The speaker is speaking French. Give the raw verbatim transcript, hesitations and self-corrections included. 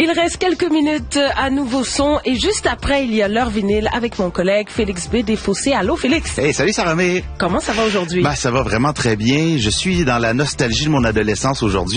Il reste quelques minutes à Nouveau Son et juste après, il y a l'heure vinyle avec mon collègue Félix B. Desfossés. Allô, Félix? Hey, salut Sarah May. Comment ça va aujourd'hui? Ben, ça va vraiment très bien. Je suis dans la nostalgie de mon adolescence aujourd'hui.